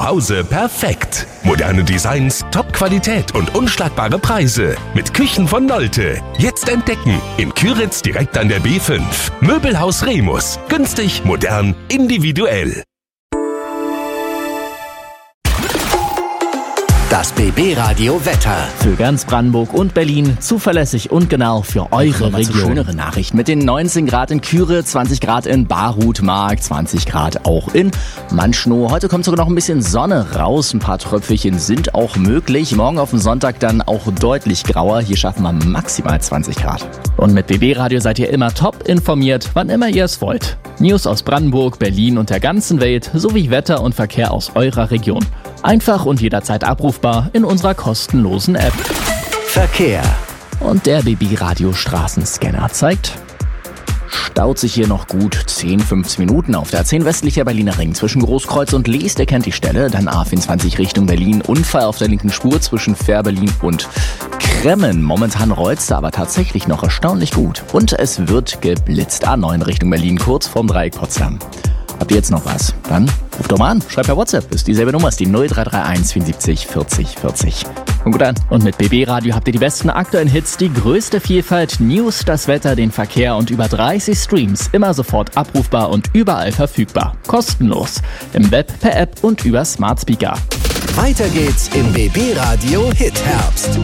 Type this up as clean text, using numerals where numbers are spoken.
Hause perfekt. Moderne Designs, Top-Qualität und unschlagbare Preise. Mit Küchen von Nolte. Jetzt entdecken. In Kyritz direkt an der B5. Möbelhaus Remus. Günstig, modern, individuell. Das BB-Radio Wetter. Für ganz Brandenburg und Berlin zuverlässig und genau für eure Region. Schönere Nachrichten mit den 19 Grad in Kyritz, 20 Grad in Barhutmark, 20 Grad auch in Manschnow. Heute kommt sogar noch ein bisschen Sonne raus. Ein paar Tröpfelchen sind auch möglich. Morgen auf dem Sonntag dann auch deutlich grauer. Hier schaffen wir maximal 20 Grad. Und mit BB-Radio seid ihr immer top informiert, wann immer ihr es wollt. News aus Brandenburg, Berlin und der ganzen Welt sowie Wetter und Verkehr aus eurer Region. Einfach und jederzeit abrufbar in unserer kostenlosen App. Verkehr. Und der BB-Radio Straßenscanner zeigt, staut sich hier noch gut 10-15 Minuten auf der A10 westlicher Berliner Ring zwischen Großkreuz und Liest, ihr kennt die Stelle. Dann A24 Richtung Berlin, Unfall auf der linken Spur zwischen Fährberlin und Kremmen. Momentan rollt's da aber tatsächlich noch erstaunlich gut. Und es wird geblitzt. A9 Richtung Berlin, kurz vorm Dreieck Potsdam. Habt ihr jetzt noch was? Dann ruft doch mal an, schreibt per WhatsApp, ist dieselbe Nummer, ist die 0331 74 40 40. Und gut an. Und mit BB Radio habt ihr die besten aktuellen Hits, die größte Vielfalt, News, das Wetter, den Verkehr und über 30 Streams, immer sofort abrufbar und überall verfügbar. Kostenlos. Im Web, per App und über Smart Speaker. Weiter geht's im BB Radio Hit Herbst.